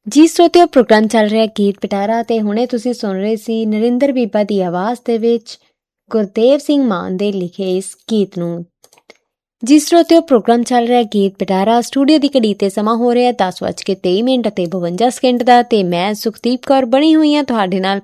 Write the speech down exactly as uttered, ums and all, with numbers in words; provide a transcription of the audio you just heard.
ਜੀ ਸਰੋਤਿਓ, ਪ੍ਰੋਗਰਾਮ ਚੱਲ ਰਿਹਾ ਗੀਤ ਪਿਟਾਰਾ ਤੇ ਹੁਣੇ ਤੁਸੀਂ ਸੁਣ ਰਹੇ ਸੀ ਨਰਿੰਦਰ ਬੀਬਾ ਦੀ ਆਵਾਜ਼ ਦੇ ਵਿੱਚ ਗੁਰਦੇਵ ਸਿੰਘ ਮਾਨ ਦੇ ਲਿਖੇ ਇਸ ਗੀਤ ਨੂੰ। ਜੀ ਸਰੋਤਿਓ, ਪ੍ਰੋਗਰਾਮ ਚੱਲ ਰਿਹਾ ਗੀਤ ਪਿਟਾਰਾ। ਸਟੂਡੀਓ ਦੀ ਘੜੀ ਤੇ ਸਮਾਂ ਹੋ ਰਿਹਾ ਦਸ ਵੱਜ ਕੇ ਤੇਈ ਮਿੰਟ ਅਤੇ ਬਵੰਜਾ ਸਕਿੰਟ ਦਾ ਤੇ ਮੈਂ ਸੁਖਦੀਪ ਕੌਰ ਬਣੀ ਹੋਈ ਹਾਂ ਤੁਹਾਡੇ ਨਾਲ